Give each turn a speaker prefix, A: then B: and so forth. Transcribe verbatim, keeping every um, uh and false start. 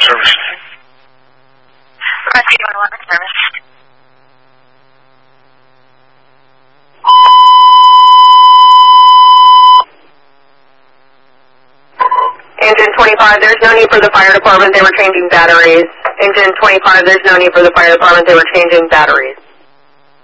A: service.
B: Rescue one eleven service.
C: Engine twenty-five, there's no need for the fire department, they were changing batteries. Engine twenty-five, there's no need for the fire department, they were changing batteries.